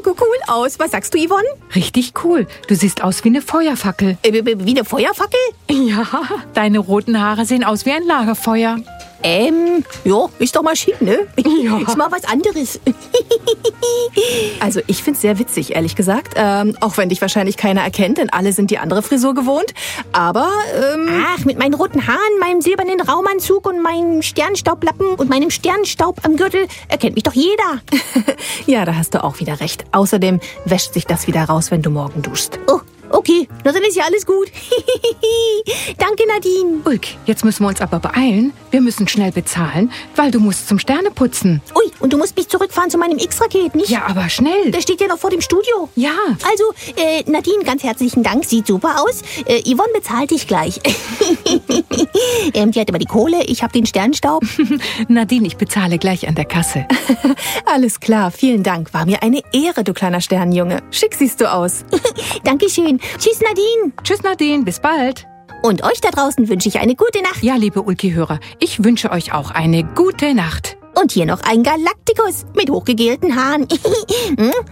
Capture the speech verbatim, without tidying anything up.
cool aus. Was sagst du, Yvonne? Richtig cool. Du siehst aus wie eine Feuerfackel. Äh, wie eine Feuerfackel? Ja, deine roten Haare sehen aus wie ein Lagerfeuer. Ähm, ja, ist doch mal schick, ne? Ja. Ist mal was anderes. Also ich find's sehr witzig, ehrlich gesagt. Ähm, auch wenn dich wahrscheinlich keiner erkennt, denn alle sind die andere Frisur gewohnt. Aber, ähm... Ach, mit meinen roten Haaren, meinem silbernen Raumanzug und meinem Sternstaublappen und meinem Sternstaub am Gürtel erkennt mich doch jeder. ja, da hast du auch wieder recht. Außerdem wäscht sich das wieder raus, wenn du morgen duschst. Oh, okay, na dann ist ja alles gut. Danke, Nadine. Ulk, jetzt müssen wir uns aber beeilen. Wir müssen schnell bezahlen, weil du musst zum Sterneputzen. Ui, und du musst mich zurückfahren zu meinem X-Raket, nicht? Ja, aber schnell. Der steht ja noch vor dem Studio. Ja. Also, äh, Nadine, ganz herzlichen Dank. Sieht super aus. Äh, Yvonne bezahlt dich gleich. ähm, die hat aber die Kohle, ich habe den Sternstaub. Nadine, ich bezahle gleich an der Kasse. Alles klar, vielen Dank. War mir eine Ehre, du kleiner Sternenjunge. Schick siehst du aus. Dankeschön. Tschüss, Nadine. Tschüss, Nadine. Bis bald. Und euch da draußen wünsche ich eine gute Nacht. Ja, liebe Ulki-Hörer, ich wünsche euch auch eine gute Nacht. Und hier noch ein Galaktikus mit hochgegelten Haaren.